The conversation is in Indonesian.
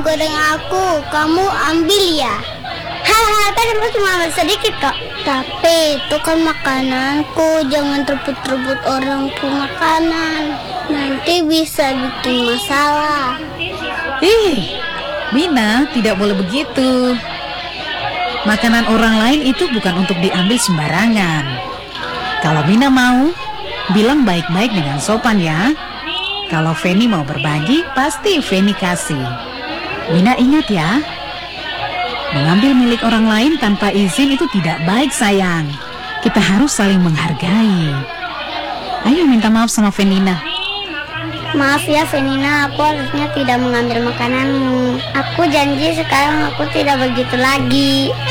ayam goreng aku, kamu ambil ya? Hahaha, tadi aku cuma ambil sedikit kok. Tapi itu kan makananku, jangan rebut-rebut orang ke makanan. Nanti bisa bikin masalah. Mina, tidak boleh begitu. Makanan orang lain itu bukan untuk diambil sembarangan. Kalau Mina mau, bilang baik-baik dengan sopan ya. Kalau Feni mau berbagi, pasti Feni kasih. Mina ingat ya, mengambil milik orang lain tanpa izin itu tidak baik sayang. Kita harus saling menghargai. Ayo minta maaf sama Venina. Maaf ya Venina, aku harusnya tidak mengambil makananmu. Aku janji sekarang aku tidak begitu lagi.